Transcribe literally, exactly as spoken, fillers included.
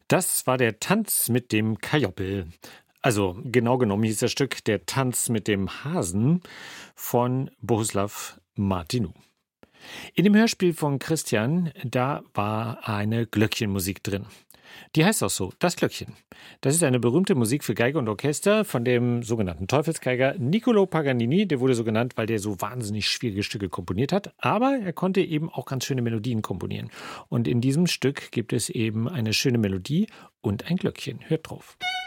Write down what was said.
Das war der Tanz mit dem Kajoppel. Also genau genommen hieß das Stück Der Tanz mit dem Hasen von Bohuslav Martinu. In dem Hörspiel von Christian, da war eine Glöckchenmusik drin. Die heißt auch so, das Glöckchen. Das ist eine berühmte Musik für Geige und Orchester von dem sogenannten Teufelsgeiger Niccolò Paganini. Der wurde so genannt, weil der so wahnsinnig schwierige Stücke komponiert hat. Aber er konnte eben auch ganz schöne Melodien komponieren. Und in diesem Stück gibt es eben eine schöne Melodie und ein Glöckchen. Hört drauf.